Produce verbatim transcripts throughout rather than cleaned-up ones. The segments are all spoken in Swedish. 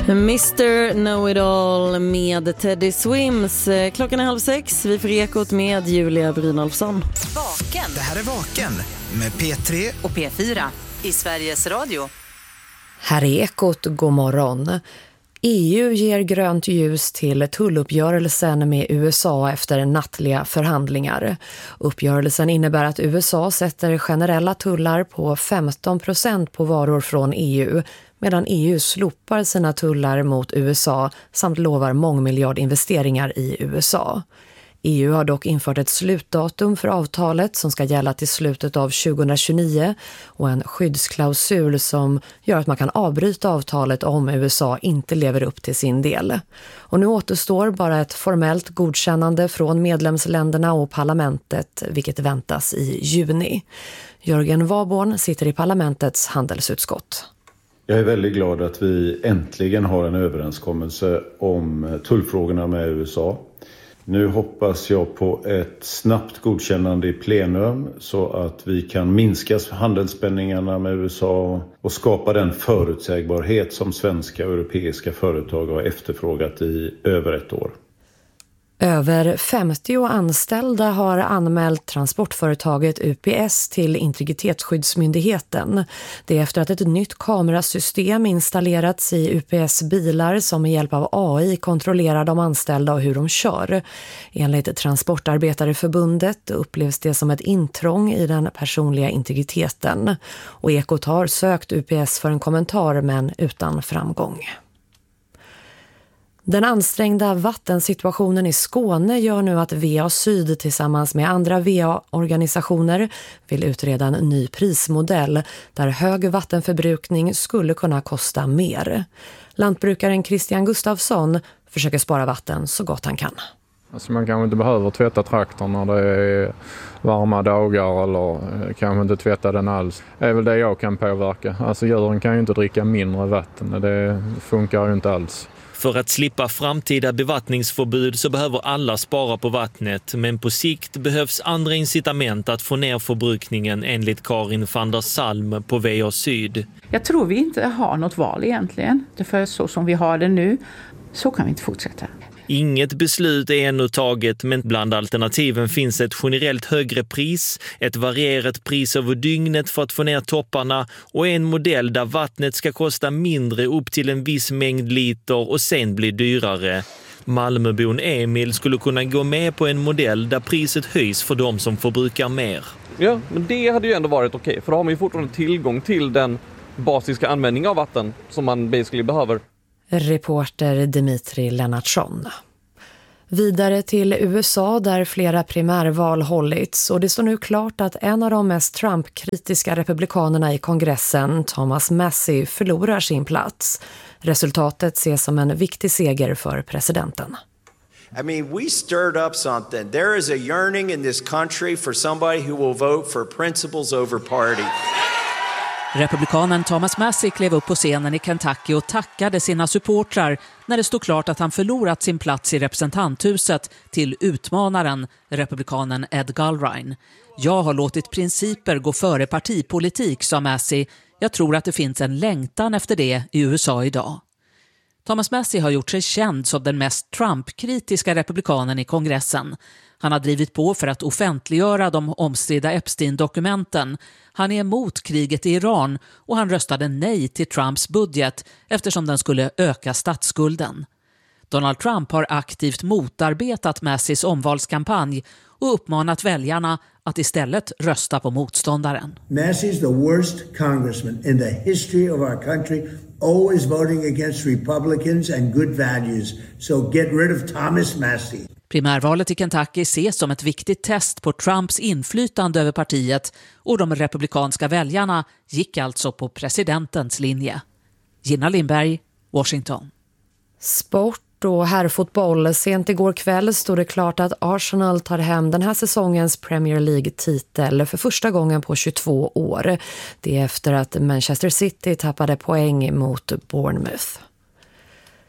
mister Know-It-All med Teddy Swims. Klockan är halv sex. Vi får Ekot med Julia Brynolfsson. Vaken. Det här är Vaken med P tre och P fyra i Sveriges Radio. Här är Ekot, god morgon. E U ger grönt ljus till tulluppgörelsen med U S A efter nattliga förhandlingar. Uppgörelsen innebär att U S A sätter generella tullar på femton procent på varor från E U, medan E U slopar sina tullar mot U S A samt lovar mångmiljardinvesteringar i U S A. E U har dock infört ett slutdatum för avtalet som ska gälla till slutet av tjugohundratjugonio och en skyddsklausul som gör att man kan avbryta avtalet om U S A inte lever upp till sin del. Och nu återstår bara ett formellt godkännande från medlemsländerna och parlamentet, vilket väntas i juni. Jörgen Warborn sitter i parlamentets handelsutskott. Jag är väldigt glad att vi äntligen har en överenskommelse om tullfrågorna med U S A. Nu hoppas jag på ett snabbt godkännande i plenum så att vi kan minska handelsspänningarna med U S A och skapa den förutsägbarhet som svenska och europeiska företag har efterfrågat i över ett år. Över femtio anställda har anmält transportföretaget U P S till Integritetsskyddsmyndigheten. Det är efter att ett nytt kamerasystem installerats i U P S-bilar som med hjälp av A I kontrollerar de anställda och hur de kör. Enligt Transportarbetareförbundet upplevs det som ett intrång i den personliga integriteten. Och Ekot har sökt U P S för en kommentar men utan framgång. Den ansträngda vattensituationen i Skåne gör nu att V A Syd tillsammans med andra V A-organisationer vill utreda en ny prismodell där hög vattenförbrukning skulle kunna kosta mer. Lantbrukaren Christian Gustafsson försöker spara vatten så gott han kan. Alltså man kanske inte behöver tvätta traktorn när det är varma dagar eller kanske inte tvätta den alls. Det är väl det jag kan påverka. Alltså djuren kan ju inte dricka mindre vatten. Det funkar ju inte alls. För att slippa framtida bevattningsförbud så behöver alla spara på vattnet, men på sikt behövs andra incitament att få ner förbrukningen enligt Karin van der Salm på V A Syd. Jag tror vi inte har något val egentligen, för så som vi har det nu så kan vi inte fortsätta. Inget beslut är ännu taget, men bland alternativen finns ett generellt högre pris, ett varierat pris över dygnet för att få ner topparna och en modell där vattnet ska kosta mindre upp till en viss mängd liter och sen bli dyrare. Malmöbon Emil skulle kunna gå med på en modell där priset höjs för de som förbrukar mer. Ja, men det hade ju ändå varit okej, för då har man ju fortfarande tillgång till den basiska användning av vatten som man basically behöver. Reporter Dimitri Lennartsson. Vidare till U S A där flera primärval hållits och det står nu klart att en av de mest Trump-kritiska republikanerna i kongressen, Thomas Massie, förlorar sin plats. Resultatet ses som en viktig seger för presidenten. I mean, we stirred up something. There is a yearning in this country for somebody who will vote for principles over party. Republikanen Thomas Massie klev upp på scenen i Kentucky och tackade sina supportrar när det stod klart att han förlorat sin plats i representanthuset till utmanaren, republikanen Ed Gulrine. Jag har låtit principer gå före partipolitik, sa Massie. Jag tror att det finns en längtan efter det i U S A idag. Thomas Massie har gjort sig känd som den mest Trump-kritiska republikanen i kongressen. Han har drivit på för att offentliggöra de omstridda Epstein-dokumenten. Han är emot kriget i Iran och han röstade nej till Trumps budget eftersom den skulle öka statsskulden. Donald Trump har aktivt motarbetat Massies omvalskampanj och uppmanat väljarna att istället rösta på motståndaren. Massie's the worst congressman in the history of our country, always voting against Republicans and good values. So get rid of Thomas Massie. Primärvalet i Kentucky ses som ett viktigt test på Trumps inflytande över partiet och de republikanska väljarna gick alltså på presidentens linje. Gina Lindberg, Washington. Sport och herrfotboll. Sent igår kväll stod det klart att Arsenal tar hem den här säsongens Premier League-titel för första gången på tjugotvå år. Det är efter att Manchester City tappade poäng mot Bournemouth.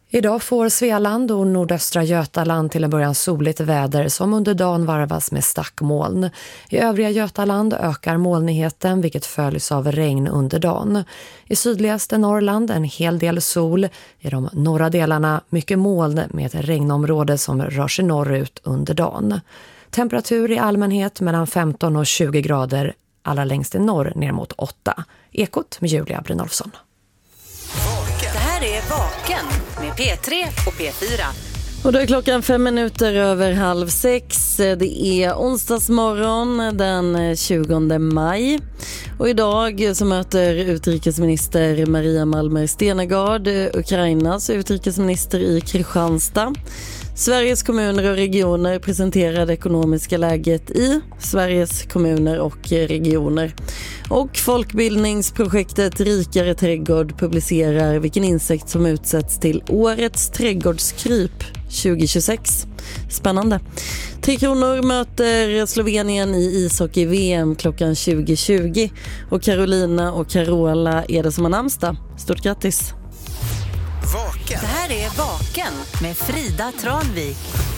Idag får Svealand och nordöstra Götaland till en början soligt väder som under dagen varvas med stackmoln. I övriga Götaland ökar molnigheten vilket följs av regn under dagen. I sydligaste Norrland en hel del sol. I de norra delarna mycket moln med ett regnområde som rör sig norrut under dagen. Temperatur i allmänhet mellan femton och tjugo grader, allra längst i norr ner mot åtta. Ekot med Julia Brynolfsson. Det här är Vaken med P tre och P fyra. Och då är klockan fem minuter över halv sex. Det är onsdagsmorgon den tjugonde maj. Och idag så möter utrikesminister Maria Malmer Stenergard Ukrainas utrikesminister i Kristianstad. Sveriges kommuner och regioner presenterar det ekonomiska läget i Sveriges kommuner och regioner. Och folkbildningsprojektet Rikare trädgård publicerar vilken insekt som utsätts till årets trädgårdskryp tjugohundratjugosex. Spännande. Tre Kronor möter Slovenien i ishockey-V M klockan tjugo tjugo. Och Carolina och Carola är det som har namnsdag. Stort grattis! Det här är Vaken med Frida Tranvik.